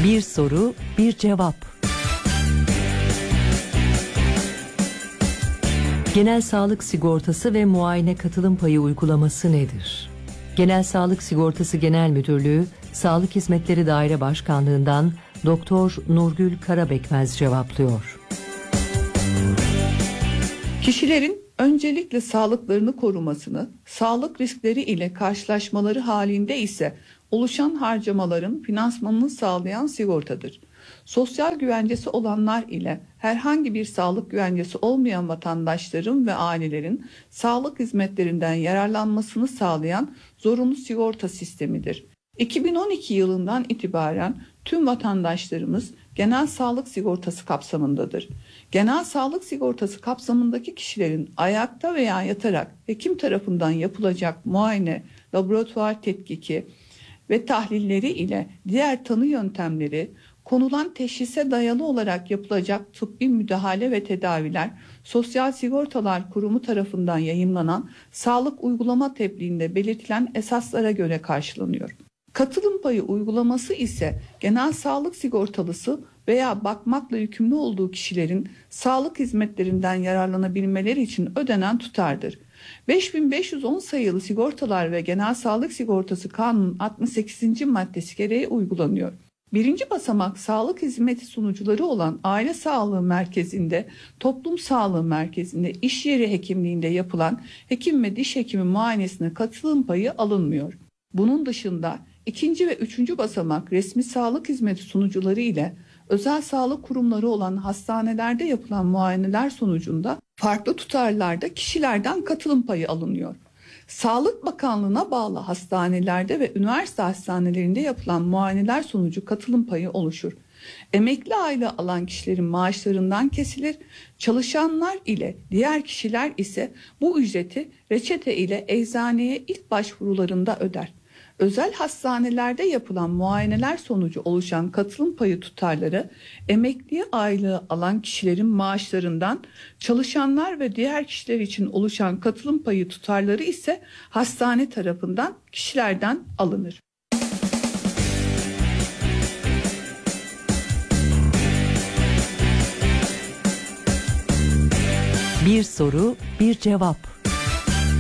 Bir soru, bir cevap. Genel sağlık sigortası ve muayene katılım payı uygulaması nedir? Genel Sağlık Sigortası Genel Müdürlüğü, Sağlık Hizmetleri Daire Başkanlığından Doktor Nurgül Karabekmez cevaplıyor. Kişilerin öncelikle sağlıklarını korumasını, sağlık riskleri ile karşılaşmaları halinde ise oluşan harcamaların finansmanını sağlayan sigortadır. Sosyal güvencesi olanlar ile herhangi bir sağlık güvencesi olmayan vatandaşların ve ailelerin sağlık hizmetlerinden yararlanmasını sağlayan zorunlu sigorta sistemidir. 2012 yılından itibaren tüm vatandaşlarımız genel sağlık sigortası kapsamındadır. Genel sağlık sigortası kapsamındaki kişilerin ayakta veya yatarak hekim tarafından yapılacak muayene, laboratuvar tetkiki ve tahlilleri ile diğer tanı yöntemleri, konulan teşhise dayalı olarak yapılacak tıbbi müdahale ve tedaviler, Sosyal Sigortalar Kurumu tarafından yayımlanan sağlık uygulama tebliğinde belirtilen esaslara göre karşılanıyor. Katılım payı uygulaması ise genel sağlık sigortalısı veya bakmakla yükümlü olduğu kişilerin sağlık hizmetlerinden yararlanabilmeleri için ödenen tutardır. 5510 sayılı Sigortalar ve Genel Sağlık Sigortası Kanunu 68. maddesi gereği uygulanıyor. Birinci basamak sağlık hizmeti sunucuları olan aile sağlığı merkezinde, toplum sağlığı merkezinde, iş yeri hekimliğinde yapılan hekim ve diş hekimi muayenesine katılım payı alınmıyor. Bunun dışında ikinci ve üçüncü basamak resmi sağlık hizmeti sunucuları ile özel sağlık kurumları olan hastanelerde yapılan muayeneler sonucunda farklı tutarlarda kişilerden katılım payı alınıyor. Sağlık Bakanlığı'na bağlı hastanelerde ve üniversite hastanelerinde yapılan muayeneler sonucu katılım payı oluşur. Emekli aile alan kişilerin maaşlarından kesilir. Çalışanlar ile diğer kişiler ise bu ücreti reçete ile eczaneye ilk başvurularında öder. Özel hastanelerde yapılan muayeneler sonucu oluşan katılım payı tutarları emekli aylığı alan kişilerin maaşlarından, çalışanlar ve diğer kişiler için oluşan katılım payı tutarları ise hastane tarafından kişilerden alınır. Bir soru, bir cevap.